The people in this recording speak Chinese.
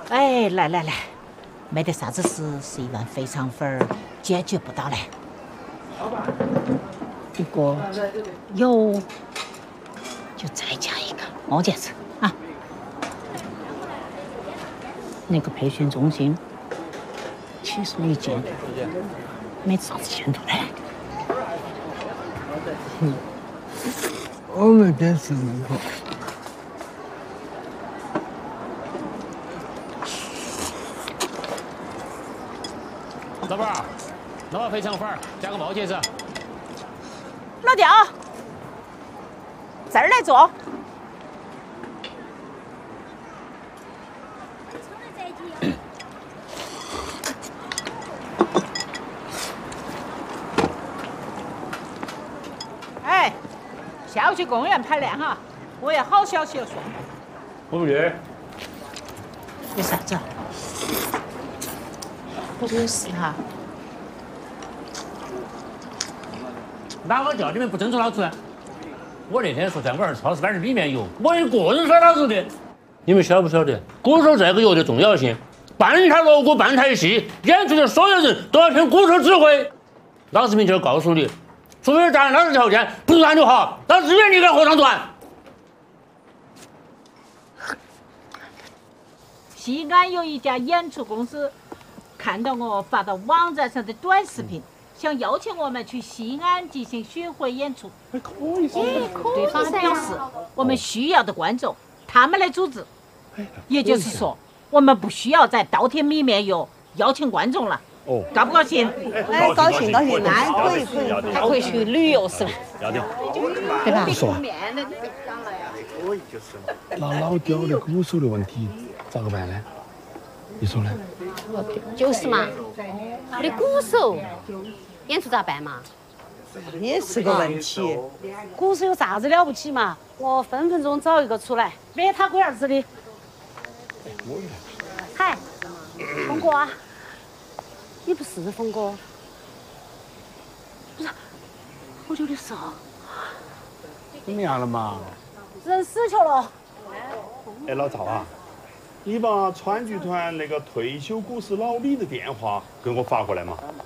哎，来来来，没得啥子事是1万肥肠粉儿解决不到的。一个有，就再加一个毛戒指啊。那个培训中心70一间，没啥子前途的。 我们店是门口。 老板儿，那碗肥肠粉加个毛戒指。 老刁，这儿来坐。哎，下午去公园排练哈，我有好消息要送。 我不去。 为啥子？我有事哈。 哪个叫你们不尊重老子？我那天说在我儿超市买点米面油，我一个人甩老子的。你们晓不晓得鼓手这个药的重要性？半台锣鼓半台戏，演出的所有人都要听鼓手指挥。老子明天告诉你，除非答应老子条件，不然的话，老子愿你给合唱团。 西安有一家演出公司看到我发到网站上的短视频，想邀请我们去西安进行巡回演出。 可以噻， 对方表示我们需要的观众他们来组织，也就是说我们不需要再倒贴米面油邀请观众了。 哦， 高不高兴？ 哎，高兴高兴，那可以可以。 还可以去旅游是吧？ 要得， 对吧？ 说啊，那老刁的鼓手的问题咋个办呢？你说呢？ 就是嘛，我的鼓手演出咋办嘛？ 也是个问题。 鼓手有啥子了不起嘛？我分分钟找一个出来，没他龟儿子的。嗨，峰哥啊，你不是峰哥？不是，好久的时候， 怎么样了嘛？ 人死去了。 哎，老赵啊，你把川剧团那个退休鼓手老李的电话给我发过来嘛？